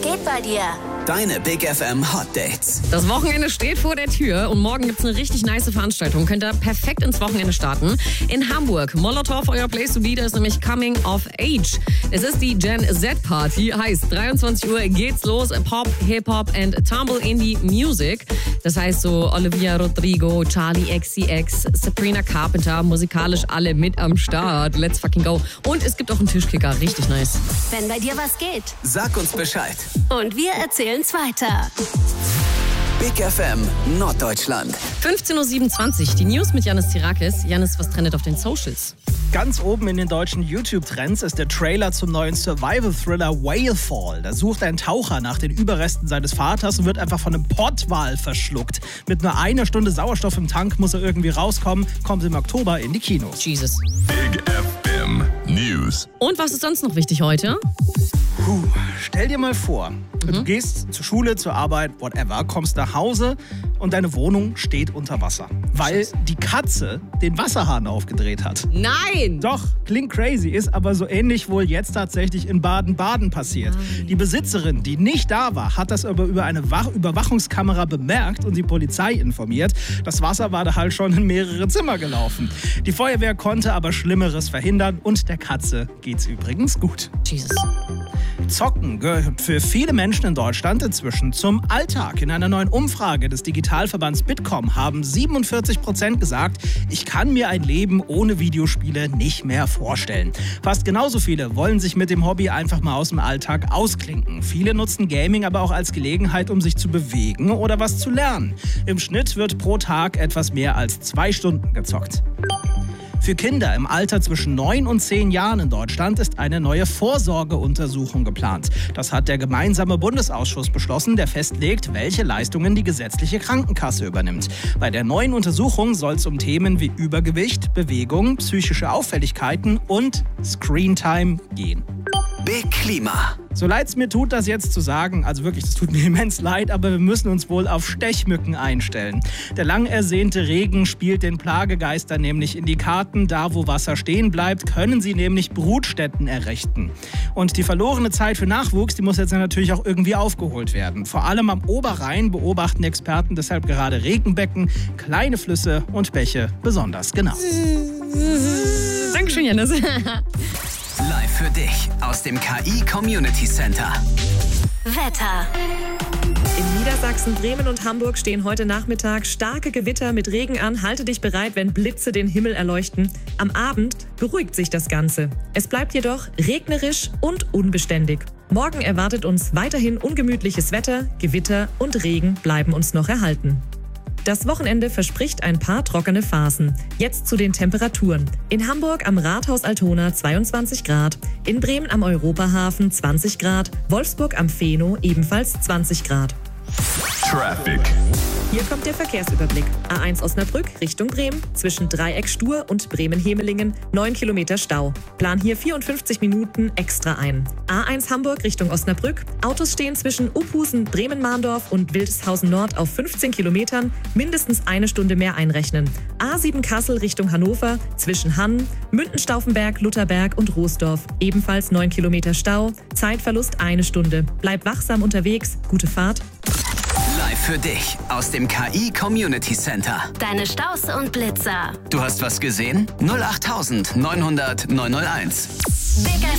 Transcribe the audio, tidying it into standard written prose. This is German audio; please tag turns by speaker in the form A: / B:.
A: geht bei dir?
B: Deine Big FM Hot Dates.
C: Das Wochenende steht vor der Tür und morgen gibt's eine richtig nice Veranstaltung. Könnt ihr perfekt ins Wochenende starten. In Hamburg. Molotow, euer Place to be, da ist nämlich Coming of Age. Es ist die Gen Z Party. Heißt, 23 Uhr geht's los. Pop, Hip-Hop and Tumble Indie Music. Das heißt so Olivia Rodrigo, Charlie XCX, Sabrina Carpenter. Musikalisch alle mit am Start. Let's fucking go. Und es gibt auch einen Tischkicker. Richtig nice.
A: Wenn bei dir was geht.
B: Sag uns Bescheid.
A: Und wir erzählen's weiter.
B: Big FM Norddeutschland.
C: 15.27 Uhr. Die News mit Janis Tirakis. Janis, was trendet auf den Socials?
D: Ganz oben in den deutschen YouTube-Trends ist der Trailer zum neuen Survival-Thriller Whalefall. Da sucht ein Taucher nach den Überresten seines Vaters und wird einfach von einem Pottwal verschluckt. Mit nur einer Stunde Sauerstoff im Tank muss er irgendwie rauskommen. Kommt im Oktober in die Kinos.
C: Jesus.
E: Big FM News.
C: Und was ist sonst noch wichtig heute?
D: Stell dir mal vor, du gehst zur Schule, zur Arbeit, whatever, kommst nach Hause und deine Wohnung steht unter Wasser, weil die Katze den Wasserhahn aufgedreht hat.
C: Nein!
D: Doch, klingt crazy, ist aber so ähnlich wohl jetzt tatsächlich in Baden-Baden passiert. Die Besitzerin, die nicht da war, hat das aber über eine Überwachungskamera bemerkt und die Polizei informiert. Das Wasser war da halt schon in mehrere Zimmer gelaufen. Die Feuerwehr konnte aber Schlimmeres verhindern und der Katze geht's übrigens gut.
C: Jesus.
D: Zocken gehört für viele Menschen in Deutschland inzwischen zum Alltag. In einer neuen Umfrage des Digitalverbands Bitkom haben 47% gesagt, ich kann mir ein Leben ohne Videospiele nicht mehr vorstellen. Fast genauso viele wollen sich mit dem Hobby einfach mal aus dem Alltag ausklinken. Viele nutzen Gaming aber auch als Gelegenheit, um sich zu bewegen oder was zu lernen. Im Schnitt wird pro Tag etwas mehr als 2 Stunden gezockt. Für Kinder im Alter zwischen 9 und 10 Jahren in Deutschland ist eine neue Vorsorgeuntersuchung geplant. Das hat der gemeinsame Bundesausschuss beschlossen, der festlegt, welche Leistungen die gesetzliche Krankenkasse übernimmt. Bei der neuen Untersuchung soll es um Themen wie Übergewicht, Bewegung, psychische Auffälligkeiten und Screentime gehen.
B: Big Klima.
D: So leid es mir tut, das jetzt zu sagen, also wirklich, das tut mir immens leid, aber wir müssen uns wohl auf Stechmücken einstellen. Der lang ersehnte Regen spielt den Plagegeistern nämlich in die Karten. Da, wo Wasser stehen bleibt, können sie nämlich Brutstätten errichten. Und die verlorene Zeit für Nachwuchs, die muss jetzt natürlich auch irgendwie aufgeholt werden. Vor allem am Oberrhein beobachten Experten deshalb gerade Regenbecken, kleine Flüsse und Bäche besonders genau.
C: Dankeschön, Janis.
B: Live für dich aus dem KI Community Center.
A: Wetter.
F: In Niedersachsen, Bremen und Hamburg stehen heute Nachmittag starke Gewitter mit Regen an. Halte dich bereit, wenn Blitze den Himmel erleuchten. Am Abend beruhigt sich das Ganze. Es bleibt jedoch regnerisch und unbeständig. Morgen erwartet uns weiterhin ungemütliches Wetter, Gewitter und Regen bleiben uns noch erhalten. Das Wochenende verspricht ein paar trockene Phasen. Jetzt zu den Temperaturen. In Hamburg am Rathaus Altona 22 Grad, in Bremen am Europahafen 20 Grad, Wolfsburg am Feno ebenfalls 20 Grad.
E: Traffic.
F: Hier kommt der Verkehrsüberblick. A1 Osnabrück Richtung Bremen, zwischen Dreieck Stur und Bremen-Hemelingen 9 Kilometer Stau. Plan hier 54 Minuten extra ein. A1 Hamburg Richtung Osnabrück. Autos stehen zwischen Uphusen, Bremen-Mahndorf und Wildeshausen Nord auf 15 Kilometern. Mindestens eine Stunde mehr einrechnen. A7 Kassel Richtung Hannover, zwischen Hamm, Mündenstaufenberg, Lutherberg und Roosdorf. Ebenfalls 9 Kilometer Stau. Zeitverlust 1 Stunde. Bleib wachsam unterwegs. Gute Fahrt.
B: Live für dich aus dem KI Community Center.
A: Deine Staus und Blitzer.
B: Du hast was gesehen? 08900 901.
A: Big